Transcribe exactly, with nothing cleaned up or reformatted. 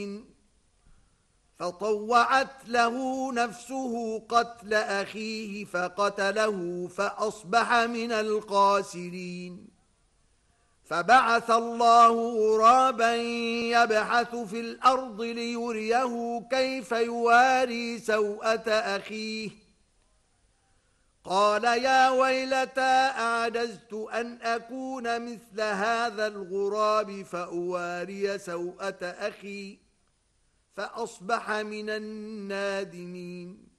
فطوعت له نفسه قتل أخيه فقتله فأصبح من الخاسرين. فبعث الله غرابا يبحث في الأرض ليريه كيف يواري سوءة أخيه. قال يا ويلتى أعجزت أن أكون مثل هذا الغراب فأواري سوءة أخي فأصبح من النادمين.